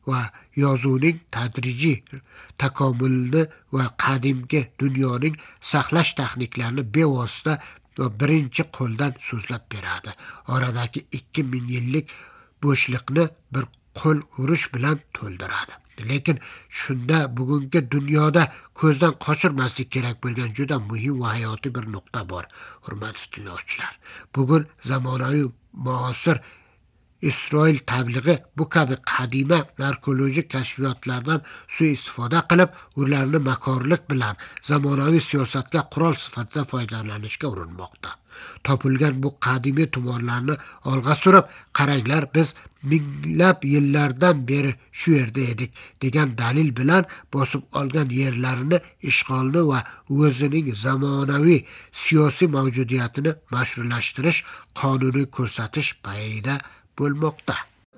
va yozuvning tadrijiy takomilini va qadimgi dunyoning saqlash texniklarini bevosita va birinchi qo'ldan so'zlab beradi. Oradagi 2000 yillik bo'shliqni bir qo'l urish bilan to'ldiradi. Lekin shunda bugungi dunyoda ko'zdan qochirmaslik kerak bo'lgan juda muhim va hayotiy bir nuqta bor, hurmatli tinglovchilar. Bugun zamonaviy muasir Isroil tablig'i bu kabi qadima arxeologik kashfiyotlardan suiistifoda qilib, ularni makorlik bilan zamonaviy siyosatga qurol sifatida foydalanishga urinmoqda. Topilgan bu qadimiy tumonlarni olg'a surib, qaranglar, biz minglab yillardan beri shu yerda edik degan dalil bilan bosib olgan yerlarini ishg'olni va o'zining zamonaviy siyosiy mavjudiyatini mashrulashtirish, qonuniy ko'rsatish payida bo'lmoqda.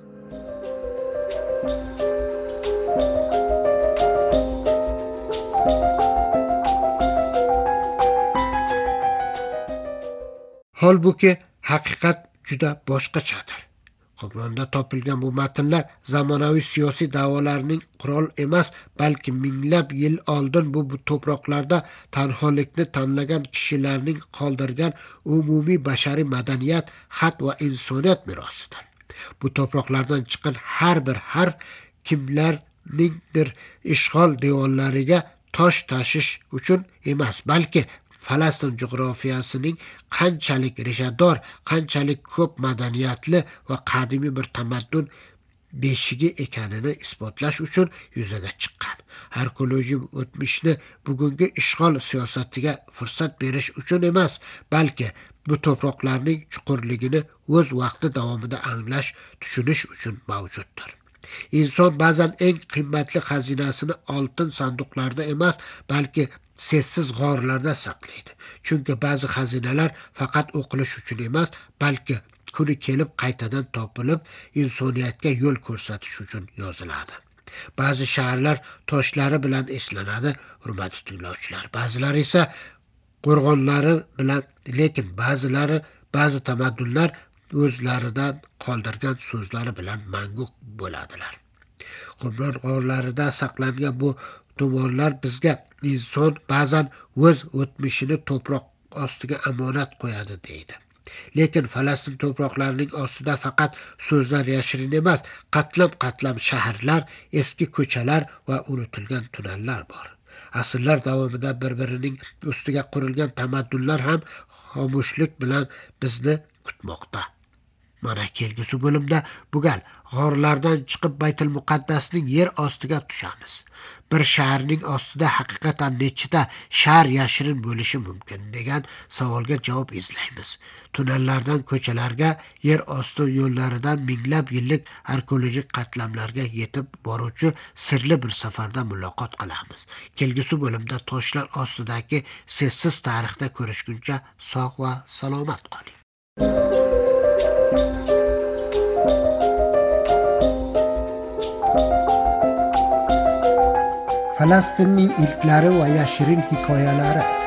Holbuki haqiqat juda boshqachadir. Qur'onda topilgan bu matnlar zamonaviy siyosiy da'volarning qurol emas, balki minglab yil oldin bu to'proqlarda tanholikni tanlagan kishilarning qoldirgan umumiy bashariy madaniyat, xat va insoniyat merosidir. Bu to'proqlardan chiqqan har bir harf kimlarningdir ishg'ol devorlariga tosh tashish uchun emas, balki Falastin jug'rofiyasining qanchalik rishador, qanchalik ko'p madaniyatli va qadimiy bir tamaddun beshigi ekanini isbotlash uchun yuzaga chiqqan. Arxeologik o'tmishni bugungi ishg'ol siyosatiga fursat berish uchun emas, balki bu to'proqlarning chuqurligini o'z vaqti davomida anglash, tushunish uchun mavjuddir. Inson ba'zan eng qimmatli xazinasini oltin sanduqlarda emas, balki sessiz g'orlarda saqlaydi. Chunki ba'zi xazinalar faqat o'qilish uchun emas, balki kuni kelib qaytadan topilib, insoniyatga yo'l ko'rsatish uchun yoziladi. Ba'zi shaharlar toshlari bilan eslanadi, hurmatli tinglovchilar. Ba'zilari esa qo'rg'onlari bilan, lekin ba'zi tamaddunlar o'zlaridan qoldirgan so'zlari bilan mangu bo'ladilar. Qumron g'orlarida saqlangan bu to'monlar bizga inson ba'zan o'z o'tmishini to'proq ostiga amonat qo'yadi deydi. Lekin Falastin to'proqlarining ostida faqat so'zlar yashirin emas, qatlam shaharlar, eski ko'chalar va unutilgan tunnellar bor. Asrlar davomida bir-birining ustiga qurilgan tamaddunlar ham xomushlik bilan bizni kutmoqda. Mana kelgusi bo'limda bu gal g'orlardan chiqib Baytul Muqaddasning yer ostiga tushamiz. Bir shaharning ostida haqiqatan nechta shahar yashirin bo'lishi mumkin degan savolga javob izlaymiz. Tunnellardan ko'chalarga, yer osti yo'llaridan minglab yillik arxeologik qatlamlarga yetib boruvchi sirli bir safarda muloqot qilamiz. Kelgusi bo'limda toshlar ostidagi sessiz tarixda ko'rishguncha sog' va salomat qoling. Falastinning ilklari va yashirin hikoyalari